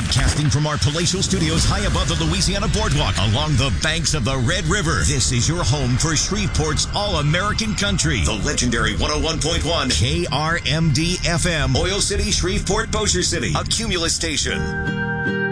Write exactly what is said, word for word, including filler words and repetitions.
Broadcasting from our palatial studios high above the Louisiana Boardwalk along the banks of the Red River. This is your home for Shreveport's All-American Country. The legendary one oh one point one K R M D F M. Oil City, Shreveport, Bossier City. A Cumulus station.